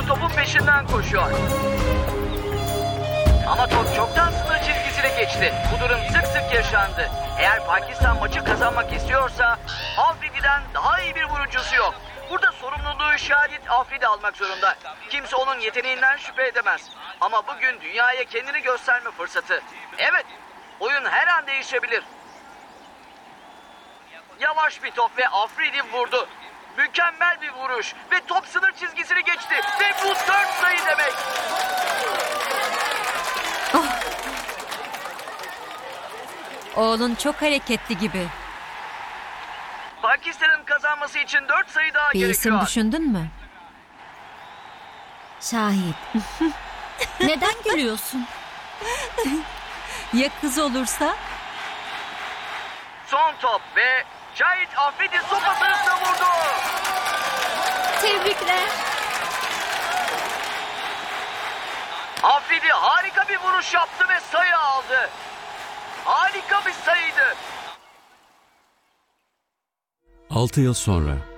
takımı topun peşinden koşuyor. Ama top çoktan sınır çizgisine geçti. Bu durum sık sık yaşandı. Eğer Pakistan maçı kazanmak istiyorsa Afridi'den daha iyi bir vurucusu yok. Burada sorumluluğu Şahit Afridi almak zorunda. Kimse onun yeteneğinden şüphe edemez. Ama bugün dünyaya kendini gösterme fırsatı. Evet, oyun her an değişebilir. Yavaş bir top ve Afridi vurdu. Mükemmel bir vuruş ve top sınır çizgisini geçti. Ve bu 4 sayı demek. Oğlun çok hareketli gibi. Pakistan'ın kazanması için 4 sayı daha Bir gerekiyor. isim düşündün mü? Şahit. Neden gülüyorsun? Ya kız olursa? Son top ve Şahit Afridi sopası hızla vurdu. Tebrikler. Afridi harika bir vuruş yaptı ve sayı aldı. Harika bir sayıydı. 6 yıl sonra